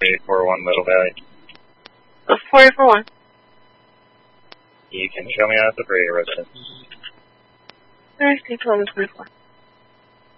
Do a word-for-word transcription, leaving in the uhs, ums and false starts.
eight four one Middle Valley. What's four eight four one? You can show me out the Brady residence. Where's the four eight four one?